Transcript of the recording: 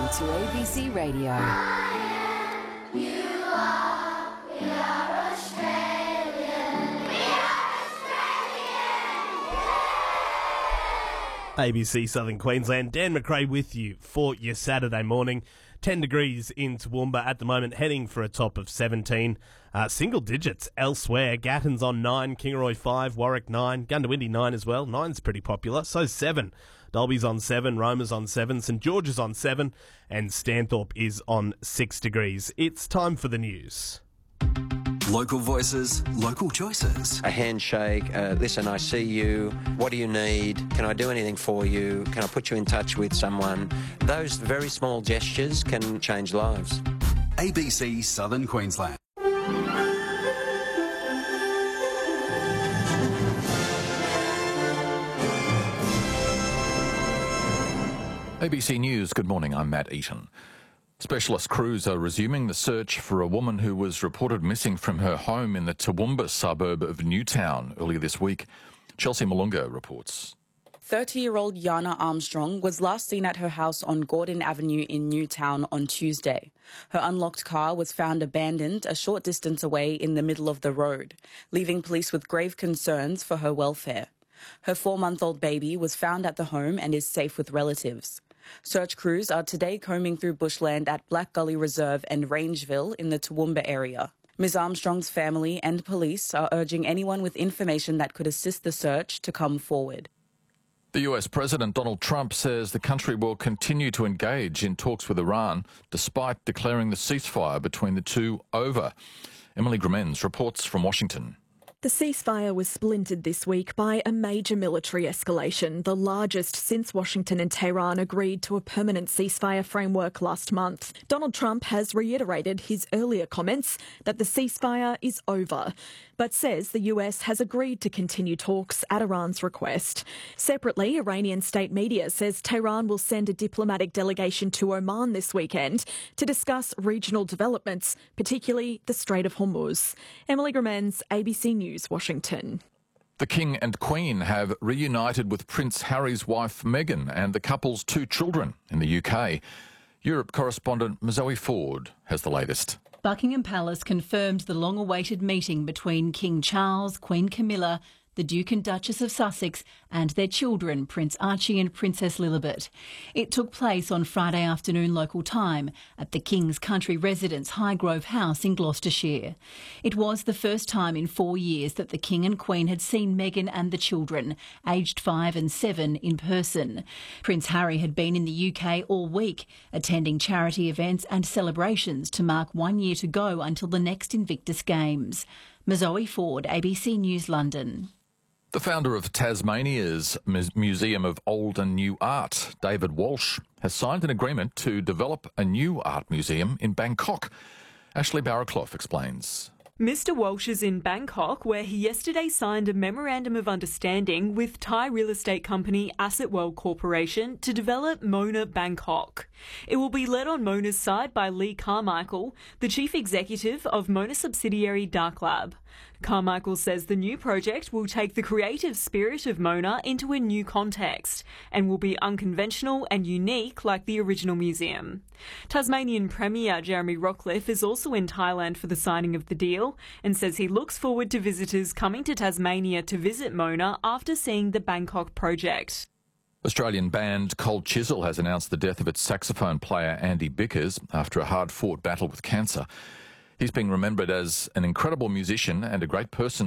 to ABC Radio. ABC Southern Queensland, Dan McRae with you for your Saturday morning. 10 degrees in Toowoomba at the moment, heading for a top of 17. Single digits elsewhere. Gatton's on 9, Kingaroy 5, Warwick 9, Goondiwindi 9 as well. 9's pretty popular, so 7. Dalby's on 7, Roma's on 7, St George's on 7, and Stanthorpe is on 6 degrees. It's time for the news. Local voices, local choices. A handshake, listen, I see you, what do you need, can I do anything for you, can I put you in touch with someone? Those very small gestures can change lives. ABC Southern Queensland. ABC News, good morning, I'm Matt Eaton. Specialist crews are resuming the search for a woman who was reported missing from her home in the Toowoomba suburb of Newtown earlier this week. Chelsea Malunga reports. 30-year-old Yana Armstrong was last seen at her house on Gordon Avenue in Newtown on Tuesday. Her unlocked car was found abandoned a short distance away in the middle of the road, leaving police with grave concerns for her welfare. Her 4-month-old baby was found at the home and is safe with relatives. Search crews are today combing through bushland at Black Gully Reserve and Rangeville in the Toowoomba area. Ms Armstrong's family and police are urging anyone with information that could assist the search to come forward. The US President Donald Trump says the country will continue to engage in talks with Iran despite declaring the ceasefire between the two over. Emily Gremens reports from Washington. The ceasefire was splintered this week by a major military escalation, the largest since Washington and Tehran agreed to a permanent ceasefire framework last month. Donald Trump has reiterated his earlier comments that the ceasefire is over, but says the US has agreed to continue talks at Iran's request. Separately, Iranian state media says Tehran will send a diplomatic delegation to Oman this weekend to discuss regional developments, particularly the Strait of Hormuz. Emily Gremens, ABC News, Washington. The King and Queen have reunited with Prince Harry's wife Meghan and the couple's 2 children in the UK. Europe correspondent Zoe Ford has the latest. Buckingham Palace confirmed the long-awaited meeting between King Charles, Queen Camilla, the Duke and Duchess of Sussex and their children, Prince Archie and Princess Lilibet. It took place on Friday afternoon local time at the King's country residence Highgrove House in Gloucestershire. It was the first time in 4 years that the King and Queen had seen Meghan and the children, aged 5 and 7, in person. Prince Harry had been in the UK all week, attending charity events and celebrations to mark 1 year to go until the next Invictus Games. Zoe Ford, ABC News, London. The founder of Tasmania's Museum of Old and New Art, David Walsh, has signed an agreement to develop a new art museum in Bangkok. Ashley Barraclough explains. Mr Walsh is in Bangkok, where he yesterday signed a memorandum of understanding with Thai real estate company Asset World Corporation to develop Mona Bangkok. It will be led on Mona's side by Lee Carmichael, the chief executive of Mona subsidiary Dark Lab. Carmichael says the new project will take the creative spirit of Mona into a new context and will be unconventional and unique like the original museum. Tasmanian Premier Jeremy Rockliff is also in Thailand for the signing of the deal and says he looks forward to visitors coming to Tasmania to visit Mona after seeing the Bangkok project. Australian band Cold Chisel has announced the death of its saxophone player Andy Bickers after a hard-fought battle with cancer. He's being remembered as an incredible musician and a great person